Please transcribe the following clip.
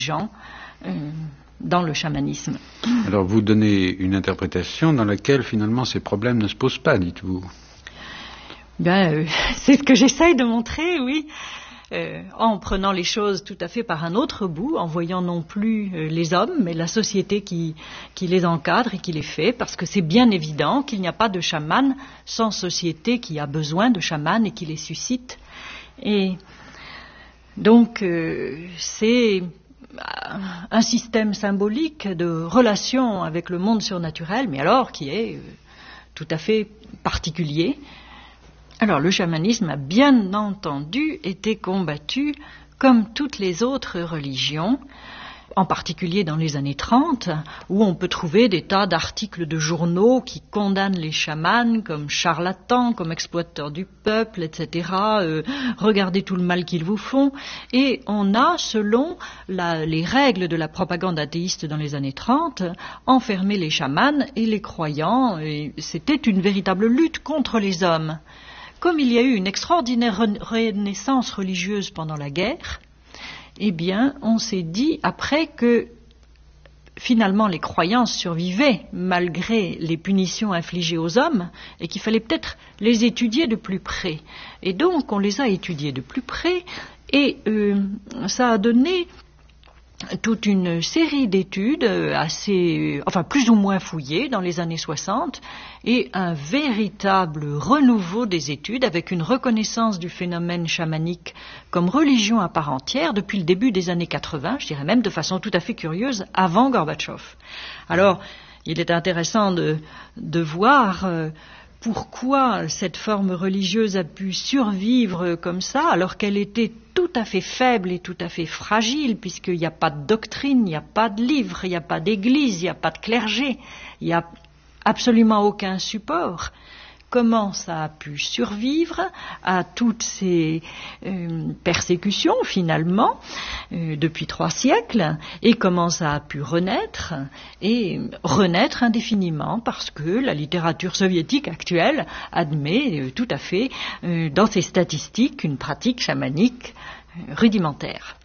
gens dans le chamanisme. Alors vous donnez une interprétation dans laquelle finalement ces problèmes ne se posent pas, dites-vous. C'est ce que j'essaye de montrer, oui. En prenant les choses tout à fait par un autre bout, en voyant non plus les hommes, mais la société qui les encadre et qui les fait, parce que c'est bien évident qu'il n'y a pas de chaman sans société qui a besoin de chamans et qui les suscite. Et donc, c'est un système symbolique de relation avec le monde surnaturel, mais alors qui est tout à fait particulier. Alors le chamanisme a bien entendu été combattu comme toutes les autres religions, en particulier dans les années 30, où on peut trouver des tas d'articles de journaux qui condamnent les chamans comme charlatans, comme exploiteurs du peuple, etc. Regardez tout le mal qu'ils vous font. Et on a, selon les règles de la propagande athéiste dans les années 30, enfermé les chamans et les croyants. Et c'était une véritable lutte contre les hommes. Comme il y a eu une extraordinaire renaissance religieuse pendant la guerre, eh bien, on s'est dit, après que finalement les croyances survivaient malgré les punitions infligées aux hommes, et qu'il fallait peut-être les étudier de plus près. Et donc, on les a étudiés de plus près, et ça a donné toute une série d'études plus ou moins fouillées dans les années 60 et un véritable renouveau des études avec une reconnaissance du phénomène chamanique comme religion à part entière depuis le début des années 80, je dirais même de façon tout à fait curieuse, avant Gorbatchev. Alors, il est intéressant de voir pourquoi cette forme religieuse a pu survivre comme ça, alors qu'elle était tout à fait faible et tout à fait fragile, puisqu'il n'y a pas de doctrine, il n'y a pas de livre, il n'y a pas d'église, il n'y a pas de clergé, il n'y a absolument aucun support. Comment ça a pu survivre à toutes ces persécutions, finalement, depuis 3 siècles, et comment ça a pu renaître, et renaître indéfiniment, parce que la littérature soviétique actuelle admet tout à fait, dans ses statistiques, une pratique chamanique rudimentaire.